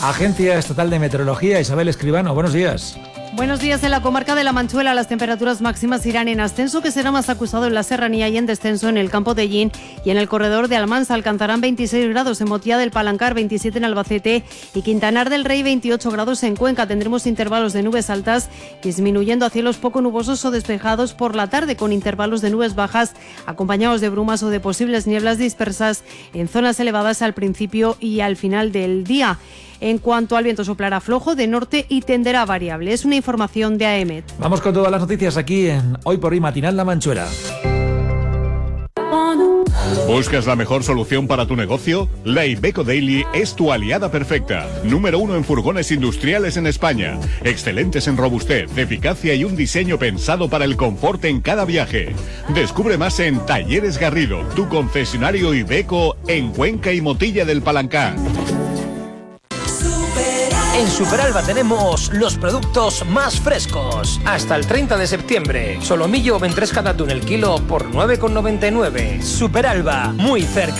Agencia Estatal de Meteorología, Isabel Escribano, buenos días. Buenos días. En la comarca de La Manchuela las temperaturas máximas irán en ascenso, que será más acusado en la serranía, y en descenso en el campo de Llín y en el corredor de Almansa. Alcanzarán 26 grados en Motiá del Palancar, 27 en Albacete y Quintanar del Rey, 28 grados en Cuenca. Tendremos intervalos de nubes altas disminuyendo a cielos poco nubosos o despejados por la tarde, con intervalos de nubes bajas acompañados de brumas o de posibles nieblas dispersas en zonas elevadas al principio y al final del día. En cuanto al viento, soplará flojo de norte y tenderá variable. Es una información de AEMET. Vamos con todas las noticias aquí en Hoy por Hoy Matinal La Manchuela. ¿Buscas la mejor solución para tu negocio? La Iveco Daily es tu aliada perfecta. Número 1 en furgones industriales en España. Excelentes en robustez, eficacia y un diseño pensado para el confort en cada viaje. Descubre más en Talleres Garrido, tu concesionario Iveco en Cuenca y Motilla del Palancar. En Superalba tenemos los productos más frescos. Hasta el 30 de septiembre. Solomillo o ventresca de atún el kilo por 9,99. Superalba, muy cerca.